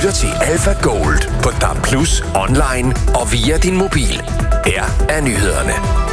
lytter til Alpha Gold på DAB+, online og via din mobil. Her er nyhederne.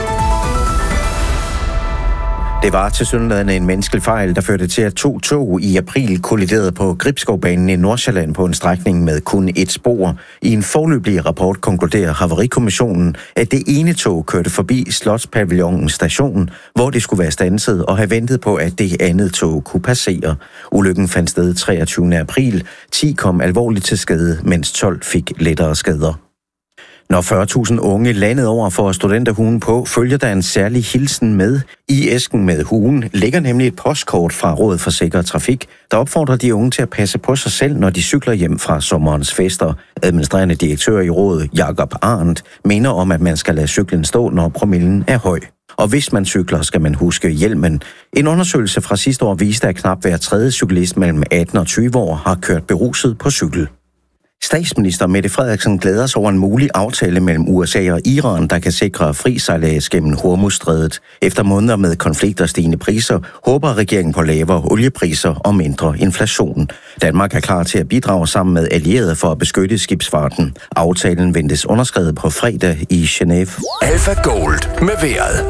Det var tilsyneladende en menneskelig fejl, der førte til, at 2 tog i april kolliderede på Gribskovbanen i Nordsjælland på en strækning med kun et spor. I en foreløbig rapport konkluderer Havarikommissionen, at det ene tog kørte forbi Slotspaviljonens station, hvor det skulle være standset og have ventet på, at det andet tog kunne passere. Ulykken fandt sted 23. april. 10 kom alvorligt til skade, mens 12 fik lettere skader. Når 40.000 unge landet over for studenterhuen på, følger der en særlig hilsen med. I æsken med huen ligger nemlig et postkort fra Rådet for Sikker Trafik, der opfordrer de unge til at passe på sig selv, når de cykler hjem fra sommerens fester. Administrerende direktør i rådet, Jakob Arndt, mener om, at man skal lade cyklen stå, når promillen er høj. Og hvis man cykler, skal man huske hjelmen. En undersøgelse fra sidste år viste, at knap hver tredje cyklist mellem 18 og 20 år har kørt beruset på cykel. Statsminister Mette Frederiksen glæder sig over en mulig aftale mellem USA og Iran, der kan sikre fri sejlads gennem Hormuzstrædet. Efter måneder med konflikter og stigende priser, håber regeringen på lavere oliepriser og mindre inflation. Danmark er klar til at bidrage sammen med allierede for at beskytte skibsfarten. Aftalen ventes underskrevet på fredag i Genève. Alpha Gold med vejret.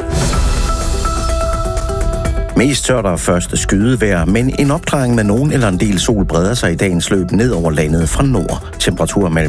Mest tørt og først skydevejr, men en opklaring med nogen eller en del sol breder sig i dagens løb ned over landet fra nord. Temperaturer mellem